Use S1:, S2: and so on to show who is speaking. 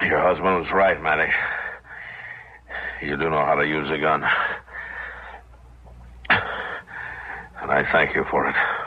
S1: Your husband was right, Matty. You do know how to use a gun. And I thank you for it.